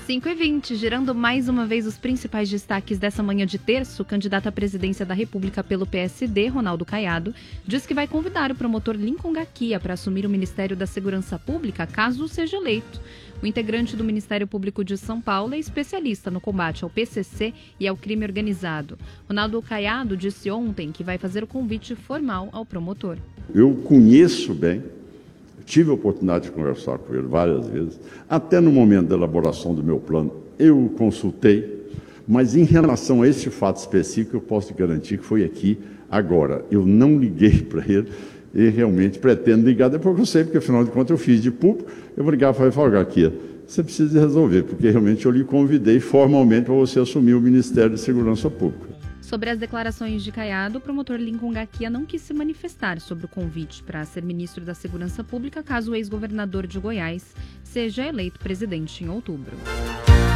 5h20, girando mais uma vez os principais destaques dessa manhã de terça, o candidato à presidência da República pelo PSD, Ronaldo Caiado, diz que vai convidar o promotor Lincoln Gaquia para assumir o Ministério da Segurança Pública, caso seja eleito. O integrante do Ministério Público de São Paulo é especialista no combate ao PCC e ao crime organizado. Ronaldo Caiado disse ontem que vai fazer o convite formal ao promotor. Eu conheço bem. Tive a oportunidade de conversar com ele várias vezes, até no momento da elaboração do meu plano, eu o consultei, mas em relação a esse fato específico, eu posso te garantir que foi aqui, agora. Eu não liguei para ele e realmente pretendo ligar, depois que eu sei, porque afinal de contas eu fiz de público, eu vou ligar para falar aqui, você precisa resolver, porque realmente eu lhe convidei formalmente para você assumir o Ministério da Segurança Pública. Sobre as declarações de Caiado, o promotor Lincoln Gaquia não quis se manifestar sobre o convite para ser ministro da Segurança Pública caso o ex-governador de Goiás seja eleito presidente em outubro.